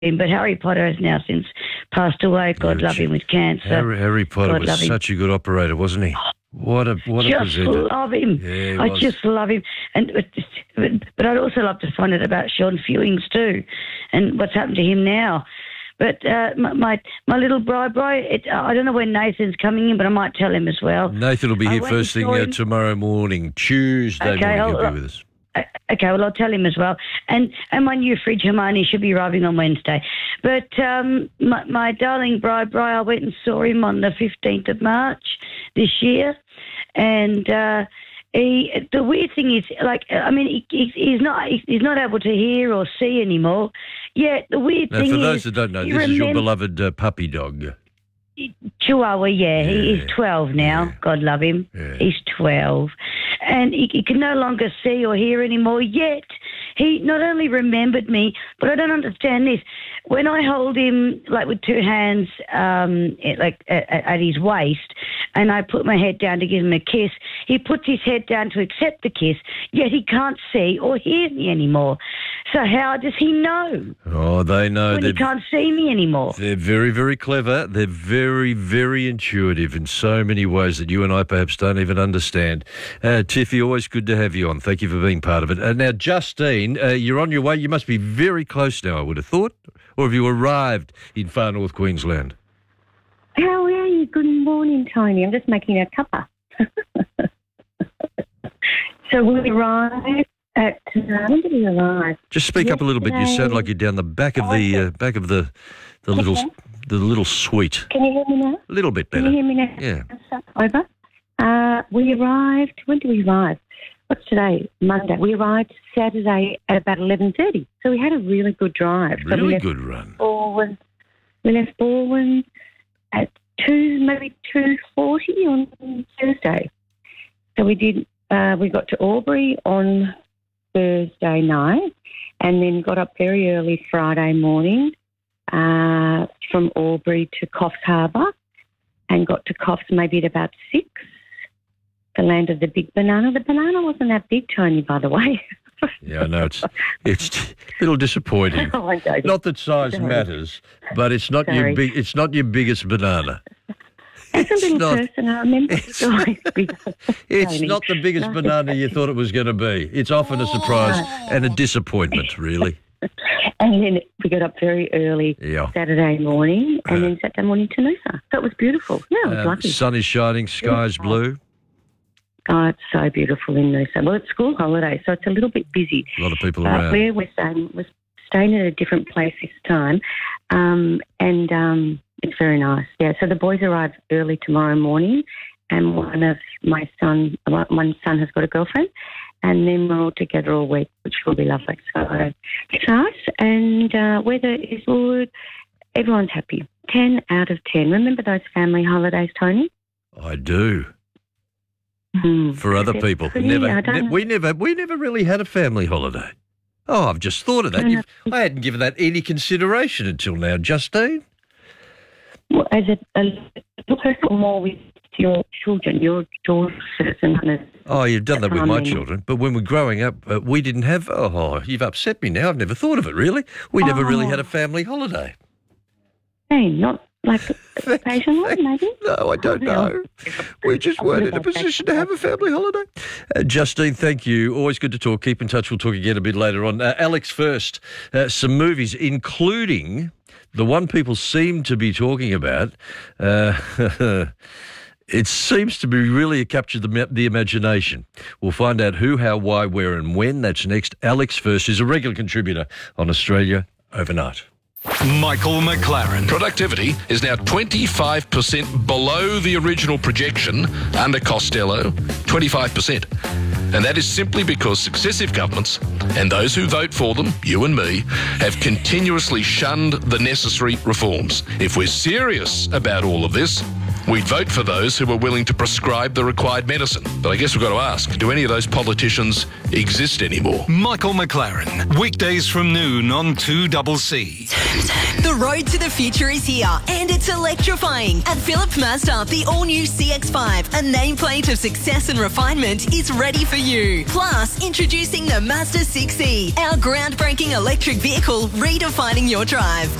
him, but Harry Potter has now since passed away. God love him with cancer. Harry Potter was such a good operator, wasn't he? What a presenter. Love him. Yeah, I just love him. But I'd also love to find out about Sean Fewings too, and what's happened to him now. But my little Bri, I don't know when Nathan's coming in, but I might tell him as well. Nathan will be here first thing tomorrow morning, Tuesday morning. He'll be with us. Okay, well, I'll tell him as well. And my new fridge, Hermione, should be arriving on Wednesday. But my darling Bri, I went and saw him on the 15th of March this year. And the weird thing is, he's not able to hear or see anymore. Yet the weird thing is... For those that don't know, this is your beloved puppy dog. Chihuahua, He's 12 now. Yeah. God love him. Yeah. He's 12. And he can no longer see or hear anymore, yet he not only remembered me, but I don't understand this. When I hold him, like, with two hands at his waist, and I put my head down to give him a kiss, he puts his head down to accept the kiss, yet he can't see or hear me anymore. So how does he know? Oh, they know. When he can't see me anymore. They're very, very clever. They're very, very intuitive in so many ways that you and I perhaps don't even understand. Tiffy, always good to have you on. Thank you for being part of it. Now, Justine, you're on your way. You must be very close now, I would have thought. Or have you arrived in far north Queensland? How are you? Good morning, Tony. I'm just making a cuppa. So we arrived at... when did we arrive? Just speak up a little bit. You sound like you're down the back of the little suite. Can you hear me now? A little bit better. Can you hear me now? Yeah. Over. We arrived... When did we arrive? What's today? Monday. We arrived Saturday at about 11:30. So we had a really good drive. Really good run. We left Baldwin at 2:40 on Thursday. So we did. We got to Albury on Thursday night, and then got up very early Friday morning from Albury to Coffs Harbour, and got to Coffs maybe at about 6. The land of the big banana. The banana wasn't that big, Tony, by the way. Yeah, I know. It's a little disappointing. Not that size matters, but it's not your biggest banana. As a little person, I remember it's always big. It's not the biggest banana you thought it was going to be. It's often a surprise and a disappointment, really. And then we got up very early Saturday morning, and then Saturday morning to Noosa. So it was beautiful. Yeah, it was lucky. Sun is shining, sky's blue. Oh, it's so beautiful in Noosa. Well, it's school holiday, so it's a little bit busy. A lot of people around. Where we're staying at a different place this time, and it's very nice. Yeah, so the boys arrive early tomorrow morning, and one son has got a girlfriend, and then we're all together all week, which will be lovely. So it's nice, and weather is good. Everyone's happy. 10 out of 10. Remember those family holidays, Tony? I do. For other people, we never really had a family holiday. Oh, I've just thought of that. I hadn't given that any consideration until now, Justine. Well, as a person more with your children, your daughters and... Oh, you've done that with my children. But when we're growing up, we didn't have... Oh, you've upset me now. I've never thought of it, really. We never really had a family holiday. Hey, not... Like occasionally, maybe? No, I don't know. We just weren't in a position to have a family holiday. Justine, thank you. Always good to talk. Keep in touch. We'll talk again a bit later on. Alex first. Some movies, including the one people seem to be talking about. It seems to be really captured the imagination. We'll find out who, how, why, where and when. That's next. Alex first is a regular contributor on Australia Overnight. Michael McLaren. Productivity is now 25% below the original projection under Costello, 25%. And that is simply because successive governments and those who vote for them, you and me, have continuously shunned the necessary reforms. If we're serious about all of this, we'd vote for those who were willing to prescribe the required medicine. But I guess we've got to ask, do any of those politicians exist anymore? Michael McLaren, weekdays from noon on 2CC. The road to the future is here, and it's electrifying. At Phillip Mazda, the all-new CX-5, a nameplate of success and refinement, is ready for you. Plus, introducing the Mazda 6e, our groundbreaking electric vehicle redefining your drive.